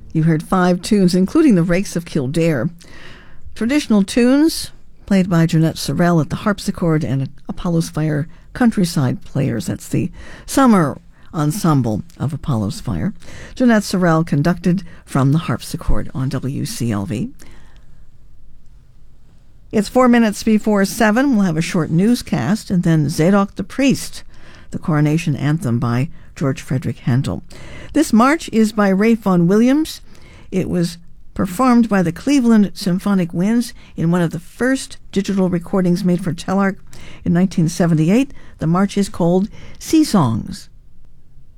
You heard 5 tunes, including the Rakes of Kildare. Traditional tunes played by Jeanette Sorrell at the harpsichord and Apollo's Fire Countryside Players. That's the summer ensemble of Apollo's Fire. Jeanette Sorrell conducted from the harpsichord on WCLV. It's 4 minutes before 7. We'll have a short newscast, and then Zadok the Priest, the coronation anthem by George Frederick Handel. This march is by Ray Vaughan Williams. It was performed by the Cleveland Symphonic Winds in one of the first digital recordings made for Telarc in 1978. The march is called Sea Songs.